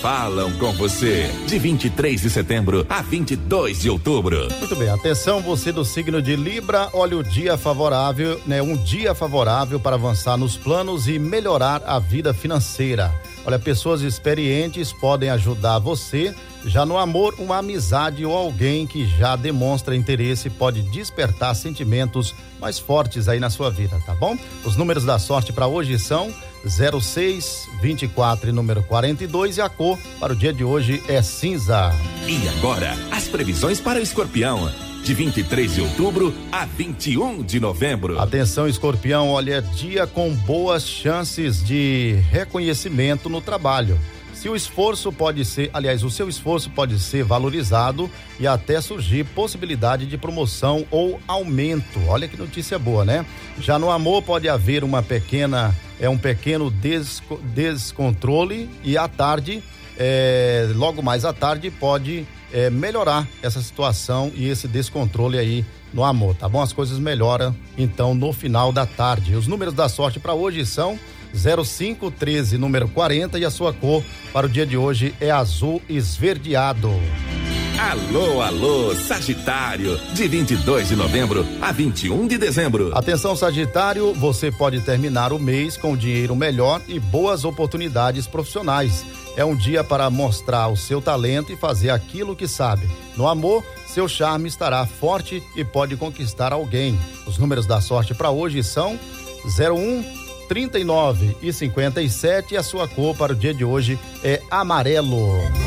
falam com você. De 23 de setembro a 22 de outubro. Muito bem, atenção você do signo de Libra, olha o dia favorável, né? Um dia favorável para avançar nos planos e melhorar a vida financeira. Olha, pessoas experientes podem ajudar você. Já no amor, uma amizade ou alguém que já demonstra interesse pode despertar sentimentos mais fortes aí na sua vida, tá bom? Os números da sorte para hoje são 06, 24 e número 42 e a cor para o dia de hoje é cinza. E agora, as previsões para o Escorpião. De 23 de outubro a 21 de novembro. Atenção, Escorpião, olha, dia com boas chances de reconhecimento no trabalho. Se o esforço pode ser, aliás, o seu esforço pode ser valorizado e até surgir possibilidade de promoção ou aumento. Olha que notícia boa, né? Já no amor pode haver um pequeno descontrole e à tarde, logo mais à tarde pode melhorar essa situação e esse descontrole aí no amor, tá bom? As coisas melhoram então no final da tarde. Os números da sorte para hoje são 05, 13, número 40 e a sua cor para o dia de hoje é azul esverdeado. Alô, alô, Sagitário, de 22 de novembro a 21 de dezembro. Atenção, Sagitário, você pode terminar o mês com dinheiro melhor e boas oportunidades profissionais. É um dia para mostrar o seu talento e fazer aquilo que sabe. No amor, seu charme estará forte e pode conquistar alguém. Os números da sorte para hoje são 01, 39 e 57 e a sua cor para o dia de hoje é amarelo.